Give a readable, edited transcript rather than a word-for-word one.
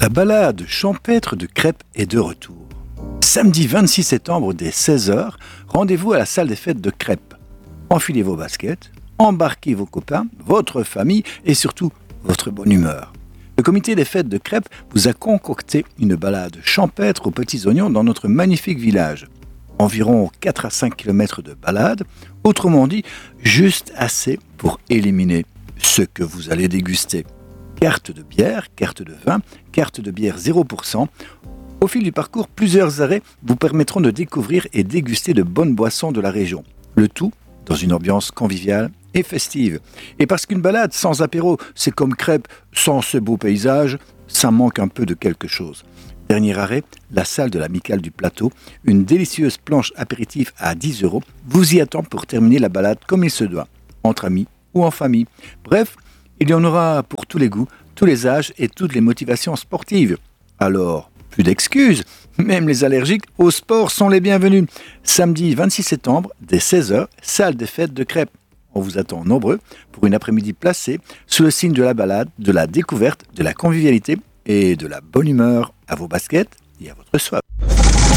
La balade champêtre de Crêpes est de retour. Samedi 26 septembre dès 16 heures, rendez-vous à la salle des fêtes de Crêpes. Enfilez vos baskets, embarquez vos copains, votre famille et surtout votre bonne humeur. Le comité des fêtes de Crêpes vous a concocté une balade champêtre aux petits oignons dans notre magnifique village. Environ 4 à 5 km de balade, autrement dit, juste assez pour éliminer ce que vous allez déguster. Carte de bière, carte de vin, carte de bière 0%. Au fil du parcours, plusieurs arrêts vous permettront de découvrir et déguster de bonnes boissons de la région. Le tout dans une ambiance conviviale et festive. Et parce qu'une balade sans apéro, c'est comme Crêpes sans ce beau paysage, ça manque un peu de quelque chose. Dernier arrêt, la salle de l'Amicale du Plateau, une délicieuse planche apéritif à 10 € vous y attend pour terminer la balade comme il se doit, entre amis ou en famille. Bref, il y en aura pour tous les goûts, tous les âges et toutes les motivations sportives. Alors, plus d'excuses, même les allergiques au sport sont les bienvenus. Samedi 26 septembre, dès 16 heures, salle des fêtes de Crêpes. On vous attend nombreux pour une après-midi placée sous le signe de la balade, de la découverte, de la convivialité et de la bonne humeur à vos baskets et à votre soif.